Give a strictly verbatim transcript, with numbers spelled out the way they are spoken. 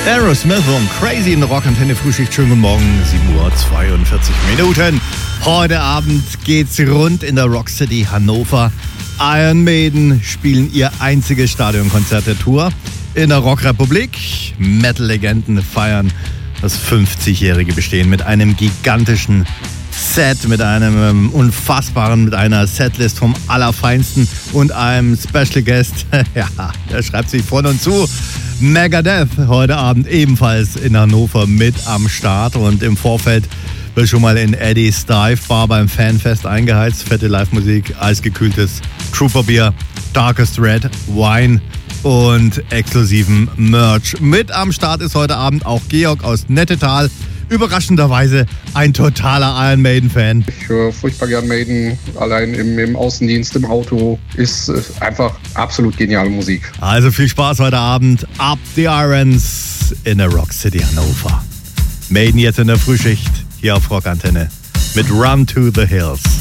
Aerosmith und Crazy in der Rockantenne Frühschicht. Schönen guten Morgen, sieben Uhr zweiundvierzig Minuten. Heute Abend geht's rund in der Rock City Hannover. Iron Maiden spielen ihr einziges Stadionkonzert der Tour in der Rockrepublik. Metal-Legenden feiern das fünfzigjährige Bestehen mit einem gigantischen Set, mit einem unfassbaren, mit einer Setlist vom Allerfeinsten und einem Special Guest. Ja, der schreibt sich von und zu. Megadeth heute Abend ebenfalls in Hannover mit am Start und im Vorfeld wird schon mal in Eddie's Dive Bar beim Fanfest eingeheizt. Fette Live-Musik, eisgekühltes Trooper-Bier, Darkest Red, Wine und exklusiven Merch. Mit am Start ist heute Abend auch Georg aus Nettetal. Überraschenderweise ein totaler Iron Maiden-Fan. Ich höre furchtbar gern Maiden, allein im, im Außendienst, im Auto. Ist äh, einfach absolut geniale Musik. Also viel Spaß heute Abend. Up the Irons in der Rock City Hannover. Maiden jetzt in der Frühschicht hier auf Rockantenne mit Run to the Hills.